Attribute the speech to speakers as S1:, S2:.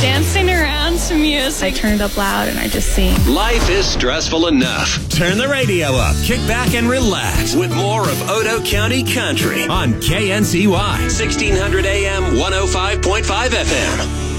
S1: dancing around to music. I turn it up loud and I just sing.
S2: Life is stressful enough. Turn the radio up, kick back and relax with more of Otoe County Country on KNCY 1600 AM 105.5 FM.